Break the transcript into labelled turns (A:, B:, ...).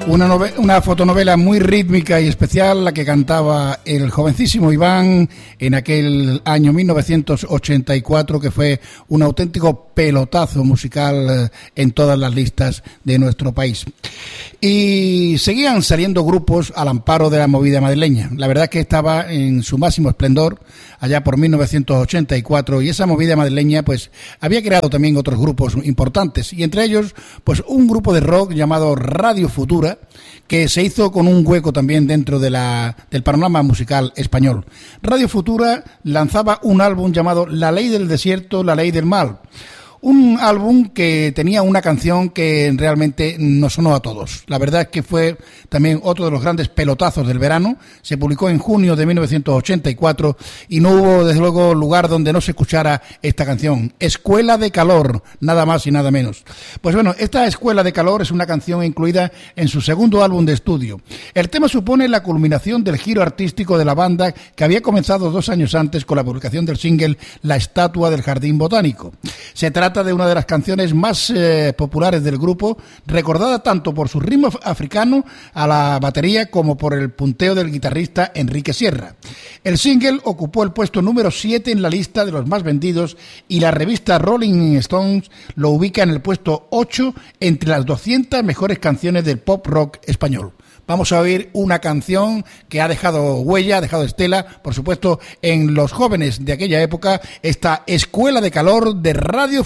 A: Una fotonovela muy rítmica y especial, la que cantaba el jovencísimo Iván en aquel año 1984, que fue un auténtico pelotazo musical en todas las listas de nuestro país. Y seguían saliendo grupos al amparo de la movida madrileña. La verdad es que estaba en su máximo esplendor allá por 1984, y esa movida madrileña pues había creado también otros grupos importantes, y entre ellos pues un grupo de rock llamado Radio Futura, que se hizo con un hueco también dentro de del panorama musical español. Radio Futura lanzaba un álbum llamado La Ley del Desierto, La Ley del Mal. Un álbum que tenía una canción que realmente nos sonó a todos. La verdad es que fue también otro de los grandes pelotazos del verano. Se publicó en junio de 1984 y no hubo, desde luego, lugar donde no se escuchara esta canción. Escuela de Calor, nada más y nada menos. Pues bueno, esta Escuela de Calor es una canción incluida en su segundo álbum de estudio. El tema supone la culminación del giro artístico de la banda, que había comenzado 2 años antes con la publicación del single La Estatua del Jardín Botánico. Se trata de una de las canciones más populares del grupo, recordada tanto por su ritmo africano a la batería como por el punteo del guitarrista Enrique Sierra. El single ocupó el puesto número 7 en la lista de los más vendidos, y la revista Rolling Stones lo ubica en el puesto 8 entre las 200 mejores canciones del pop rock español. Vamos a oír una canción que ha dejado huella, ha dejado estela, por supuesto, en los jóvenes de aquella época, esta Escuela de Calor de Radio